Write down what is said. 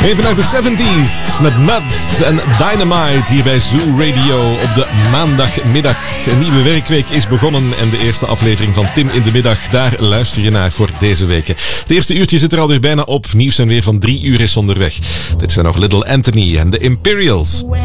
Even uit de 70s met Muds en Dynamite hier bij Zoo Radio op de maandagmiddag. Een nieuwe werkweek is begonnen en de eerste aflevering van Tim in de Middag, daar luister je naar voor deze week. Het eerste uurtje zit er alweer bijna op. Nieuws en weer van 3 uur is onderweg. Dit zijn nog Little Anthony en de Imperials.